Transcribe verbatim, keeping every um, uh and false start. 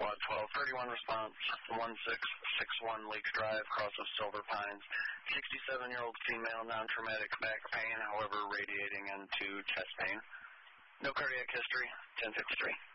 Quad twelve, thirty-one response, one six six one Lakes Drive, cross of Silver Pines. sixty-seven-year-old female, non-traumatic back pain, however, radiating into chest pain. No cardiac history, ten fifty-three.